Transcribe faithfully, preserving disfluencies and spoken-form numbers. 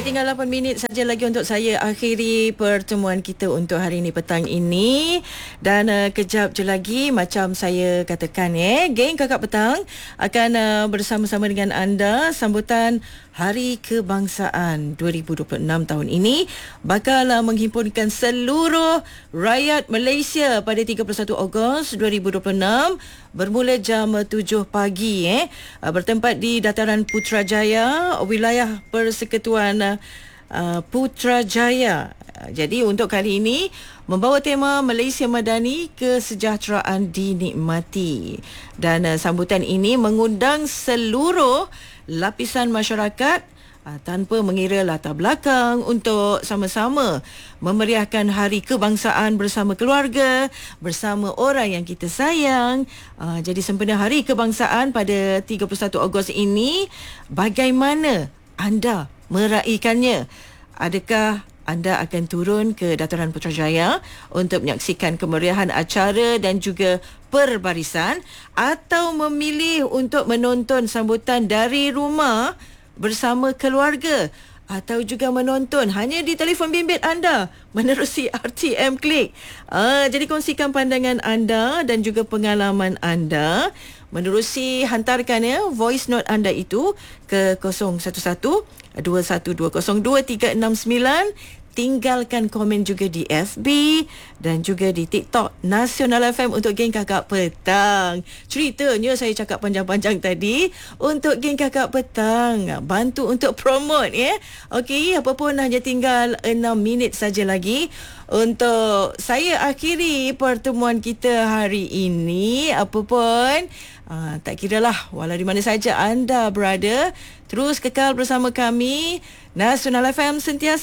Hanya tinggal lapan minit saja lagi untuk saya akhiri pertemuan kita untuk hari ini petang ini. Dan uh, kejap je lagi macam saya katakan eh, geng Kakak Petang akan uh, bersama-sama dengan anda sambutan Hari Kebangsaan dua ribu dua puluh enam tahun ini bakal uh, menghimpunkan seluruh rakyat Malaysia pada tiga puluh satu Ogos dua ribu dua puluh enam bermula jam tujuh pagi eh uh, bertempat di Dataran Putrajaya, wilayah Persekutuan uh, Putrajaya. Jadi untuk kali ini membawa tema Malaysia Madani, Kesejahteraan Dinikmati. Dan uh, sambutan ini mengundang seluruh lapisan masyarakat uh, tanpa mengira latar belakang untuk sama-sama memeriahkan Hari Kebangsaan bersama keluarga, bersama orang yang kita sayang. Uh, jadi sempena Hari Kebangsaan pada tiga puluh satu Ogos ini, bagaimana anda meraihkannya? Adakah anda akan turun ke Dataran Putrajaya untuk menyaksikan kemeriahan acara dan juga perbarisan, atau memilih untuk menonton sambutan dari rumah bersama keluarga, atau juga menonton hanya di telefon bimbit anda menerusi R T M Klik? Uh, jadi kongsikan pandangan anda dan juga pengalaman anda menerusi hantarkan ya voice note anda itu ke kosong satu satu dua satu dua kosong dua tiga enam sembilan. Tinggalkan komen juga di F B dan juga di TikTok Nasional F M untuk geng Kakak Petang. Ceritanya saya cakap panjang-panjang tadi untuk geng Kakak Petang, bantu untuk promote ya. Okey, apa pun hanya tinggal enam minit saja lagi untuk saya akhiri pertemuan kita hari ini. Apa pun uh, tak kiralah walau di mana saja anda berada, terus kekal bersama kami. Nasional F M sentiasa